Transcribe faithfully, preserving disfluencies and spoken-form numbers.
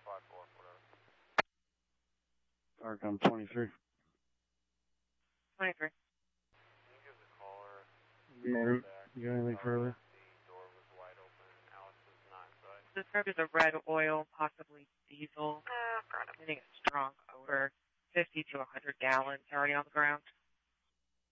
five four, whatever. Arcom twenty-three. twenty-three. Can you give the caller You, you got anything further? the door was wide open and Alex is not inside? Described as a red oil, possibly diesel. Uh, getting a strong odor. fifty to one hundred gallons already on the ground.